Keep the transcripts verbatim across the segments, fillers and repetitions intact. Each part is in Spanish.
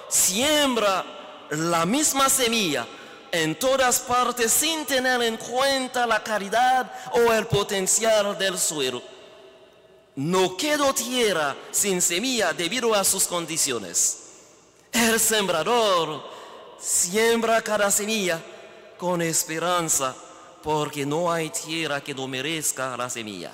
siembra la misma semilla en todas partes sin tener en cuenta la calidad o el potencial del suelo. No quedó tierra sin semilla debido a sus condiciones. El sembrador siembra cada semilla con esperanza porque no hay tierra que no merezca la semilla.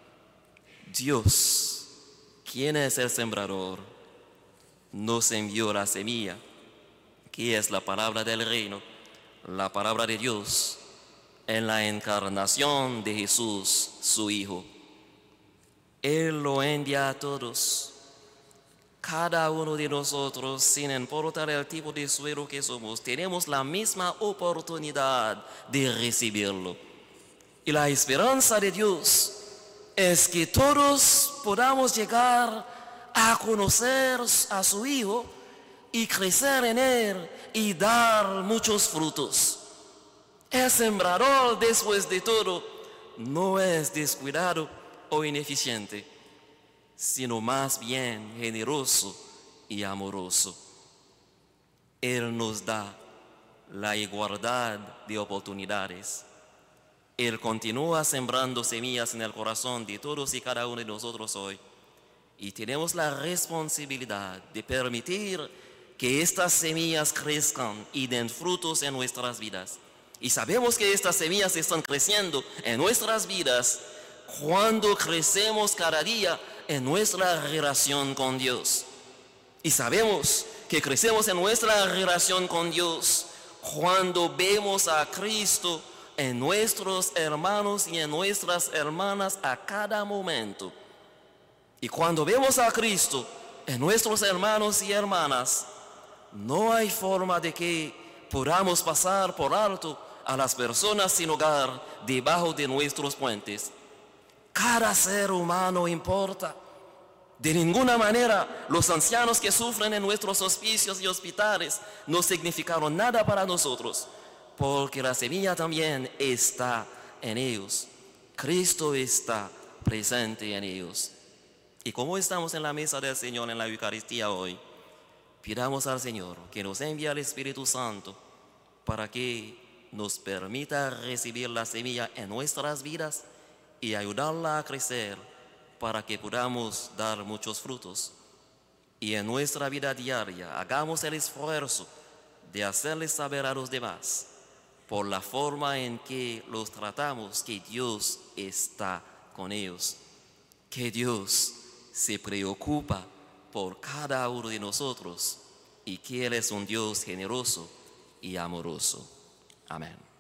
Dios, ¿quién es el sembrador? Nos envió la semilla, que es la palabra del reino, la palabra de Dios, en la encarnación de Jesús, su Hijo. Él lo envía a todos. Cada uno de nosotros, sin importar el tipo de suelo que somos, tenemos la misma oportunidad de recibirlo. Y la esperanza de Dios es que todos podamos llegar a conocer a su Hijo y crecer en Él y dar muchos frutos. El sembrador, después de todo, no es descuidado o ineficiente, sino más bien generoso y amoroso. Él nos da la igualdad de oportunidades. Él continúa sembrando semillas en el corazón de todos y cada uno de nosotros hoy. Y tenemos la responsabilidad de permitir que estas semillas crezcan y den frutos en nuestras vidas. Y sabemos que estas semillas están creciendo en nuestras vidas cuando crecemos cada día en nuestra relación con Dios. Y sabemos que crecemos en nuestra relación con Dios cuando vemos a Cristo en nuestros hermanos y en nuestras hermanas a cada momento. Y cuando vemos a Cristo en nuestros hermanos y hermanas, no hay forma de que podamos pasar por alto a las personas sin hogar debajo de nuestros puentes. Cada ser humano importa. De ninguna manera los ancianos que sufren en nuestros hospicios y hospitales no significaron nada para nosotros, porque la semilla también está en ellos. Cristo está presente en ellos. Y como estamos en la mesa del Señor en la Eucaristía hoy, pidamos al Señor que nos envíe al Espíritu Santo para que nos permita recibir la semilla en nuestras vidas y ayudarla a crecer para que podamos dar muchos frutos. Y en nuestra vida diaria hagamos el esfuerzo de hacerles saber a los demás, por la forma en que los tratamos, que Dios está con ellos, que Dios se preocupa por cada uno de nosotros y que Él es un Dios generoso y amoroso. Amén.